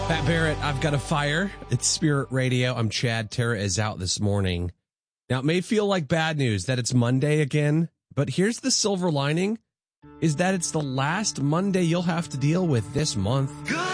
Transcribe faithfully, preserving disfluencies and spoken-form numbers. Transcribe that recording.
Pat Barrett, I've got a fire. It's Spirit Radio. I'm Chad. Tara is out this morning. Now, it may feel like bad news that it's Monday again, but here's the silver lining, is that it's the last Monday you'll have to deal with this month. Good